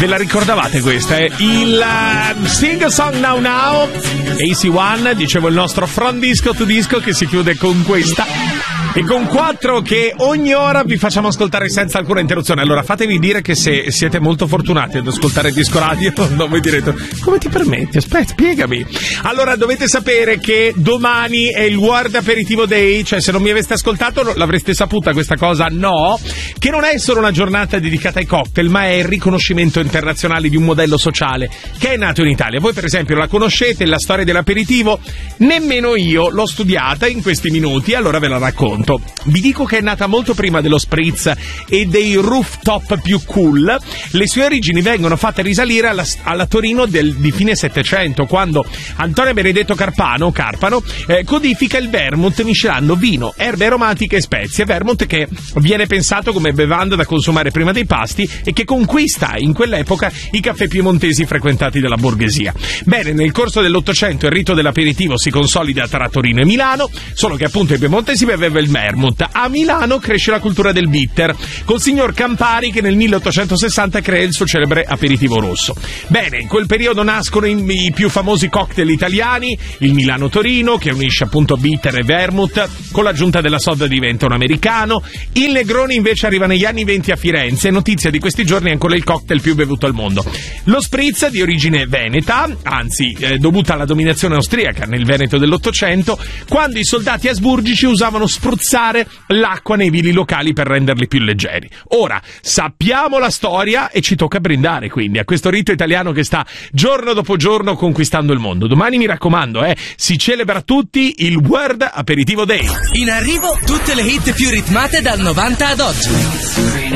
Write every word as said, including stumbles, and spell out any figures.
Ve la ricordavate questa? Eh? Il uh, Sing a Song Now Now, A C uno, dicevo il nostro From Disco to Disco, che si chiude con questa. E con quattro che ogni ora vi facciamo ascoltare senza alcuna interruzione. Allora fatevi dire che se siete molto fortunati ad ascoltare il disco radio, non voi direte come ti permetti? Aspetta, spiegami. Allora dovete sapere che domani è il World Aperitivo Day, cioè se non mi aveste ascoltato l'avreste saputa questa cosa, no? Che non è solo una giornata dedicata ai cocktail, ma è il riconoscimento internazionale di un modello sociale che è nato in Italia. Voi per esempio la conoscete, la storia dell'aperitivo? Nemmeno io l'ho studiata in questi minuti, allora ve la racconto. Vi dico che è nata molto prima dello spritz e dei rooftop più cool. Le sue origini vengono fatte risalire alla, alla Torino del, di fine Settecento, quando Antonio Benedetto Carpano, Carpano eh, codifica il vermouth miscelando vino, erbe aromatiche e spezie. Vermouth che viene pensato come bevanda da consumare prima dei pasti e che conquista in quell'epoca i caffè piemontesi frequentati dalla borghesia. Bene, nel corso dell'Ottocento il rito dell'aperitivo si consolida tra Torino e Milano, solo che appunto i piemontesi bevevano il vermouth. A Milano cresce la cultura del bitter, col signor Campari che nel milleottocentosessanta crea il suo celebre aperitivo rosso. Bene, in quel periodo nascono i, i più famosi cocktail italiani, il Milano Torino, che unisce appunto bitter e vermouth, con l'aggiunta della soda diventa un americano. Il Negroni invece arriva negli anni venti a Firenze, notizia di questi giorni è ancora il cocktail più bevuto al mondo. Lo spritz, di origine veneta, anzi eh, dovuta alla dominazione austriaca nel Veneto dell'Ottocento, quando i soldati asburgici usavano spruzzare l'acqua nei vini locali per renderli più leggeri. Ora sappiamo la storia e ci tocca brindare quindi a questo rito italiano che sta giorno dopo giorno conquistando il mondo. Domani mi raccomando, eh, si celebra tutti il World Aperitivo Day. In arrivo tutte le hit più ritmate dal novanta ad oggi.